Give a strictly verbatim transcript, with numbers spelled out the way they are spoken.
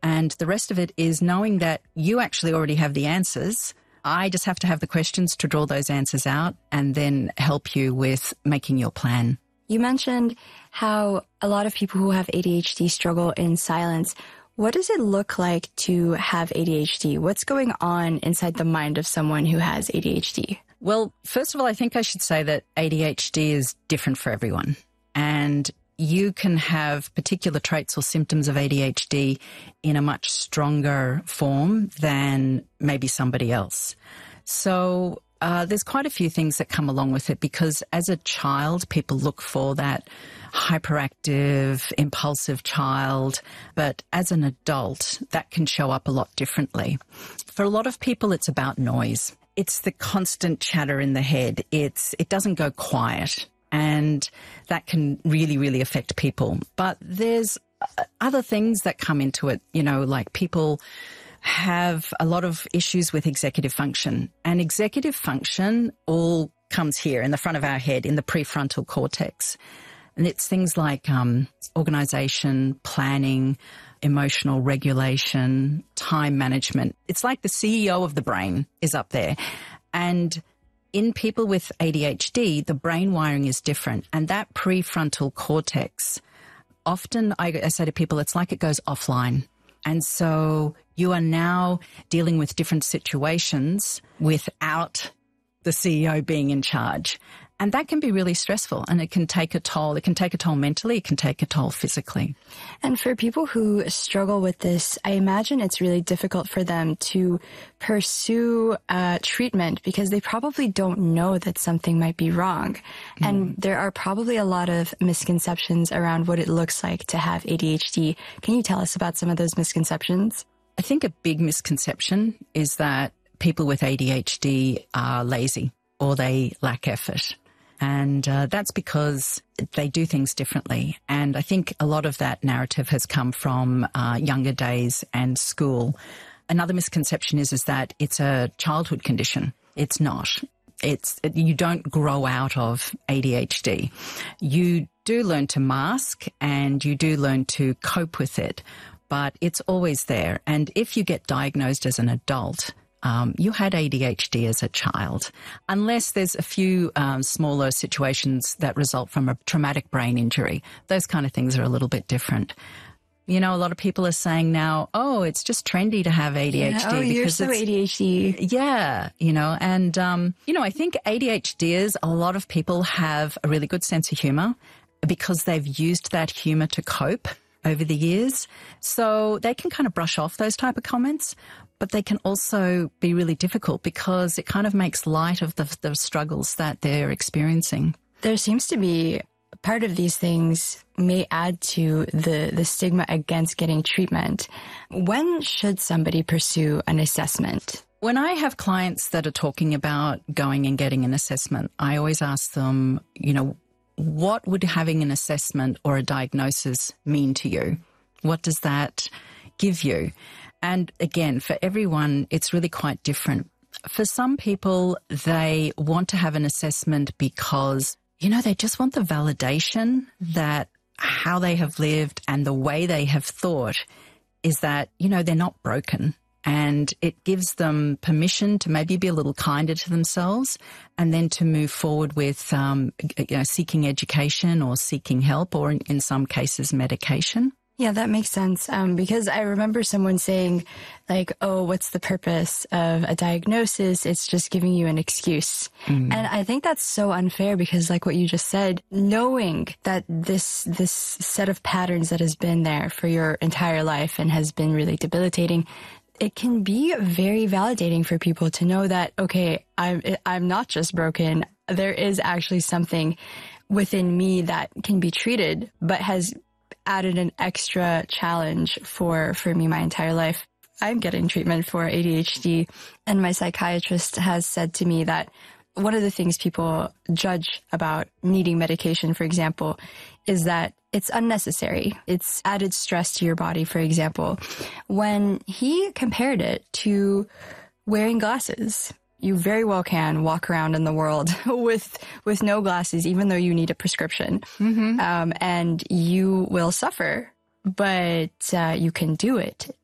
And the rest of it is knowing that you actually already have the answers. I just have to have the questions to draw those answers out and then help you with making your plan. You mentioned how a lot of people who have A D H D struggle in silence. What does it look like to have A D H D? What's going on inside the mind of someone who has A D H D? Well, first of all, I think I should say that A D H D is different for everyone. And you can have particular traits or symptoms of A D H D in a much stronger form than maybe somebody else. So uh, there's quite a few things that come along with it, because as a child, people look for that hyperactive, impulsive child. But as an adult, that can show up a lot differently. For a lot of people, it's about noise. It's the constant chatter in the head. It's it doesn't go quiet. And that can really, really affect people. But there's other things that come into it, you know, like people have a lot of issues with executive function. And executive function all comes here in the front of our head, in the prefrontal cortex. And it's things like um, organization, planning, emotional regulation, time management. It's like the C E O of the brain is up there. And in people with A D H D, the brain wiring is different. And that prefrontal cortex, often I, I say to people, it's like it goes offline. And so you are now dealing with different situations without the C E O being in charge. And that can be really stressful, and it can take a toll. It can take a toll mentally. It can take a toll physically. And for people who struggle with this, I imagine it's really difficult for them to pursue uh, treatment because they probably don't know that something might be wrong. Mm. And there are probably a lot of misconceptions around what it looks like to have A D H D. Can you tell us about some of those misconceptions? I think a big misconception is that people with A D H D are lazy or they lack effort. And uh, that's because they do things differently. And I think a lot of that narrative has come from uh, younger days and school. Another misconception is, is that it's a childhood condition. It's not. It's you don't grow out of A D H D. You do learn to mask and you do learn to cope with it, but it's always there. And if you get diagnosed as an adult, Um, you had A D H D as a child, unless there's a few um, smaller situations that result from a traumatic brain injury. Those kind of things are a little bit different. You know, a lot of people are saying now, oh, it's just trendy to have A D H D. Yeah, oh, because you're so it's, A D H D. Yeah, you know, and, um, you know, I think ADHDers, a lot of people have a really good sense of humor because they've used that humor to cope over the years. So they can kind of brush off those type of comments. But they can also be really difficult because it kind of makes light of the, the struggles that they're experiencing. There seems to be part of these things may add to the, the stigma against getting treatment. When should somebody pursue an assessment? When I have clients that are talking about going and getting an assessment, I always ask them, you know, what would having an assessment or a diagnosis mean to you? What does that give you? And again, for everyone, it's really quite different. For some people, they want to have an assessment because, you know, they just want the validation that how they have lived and the way they have thought is that, you know, they're not broken. And it gives them permission to maybe be a little kinder to themselves and then to move forward with, um, you know, seeking education or seeking help or in, in some cases, medication. Yeah, that makes sense. Um, because I remember someone saying like, oh, what's the purpose of a diagnosis? It's just giving you an excuse. Mm. And I think that's so unfair because like what you just said, knowing that this, this set of patterns that has been there for your entire life and has been really debilitating, it can be very validating for people to know that, okay, I'm, I'm not just broken. There is actually something within me that can be treated, but has added an extra challenge for, for me my entire life. I'm getting treatment for A D H D, and my psychiatrist has said to me that one of the things people judge about needing medication, for example, is that it's unnecessary. It's added stress to your body, for example. When he compared it to wearing glasses, you very well can walk around in the world with with no glasses, even though you need a prescription. Mm-hmm. Um, and you will suffer, but uh, you can do it.